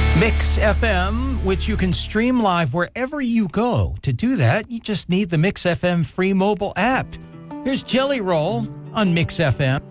Mix FM, which you can stream live wherever you go. To do that, you just need the Mix FM free mobile app. Here's Jelly Roll on Mix FM.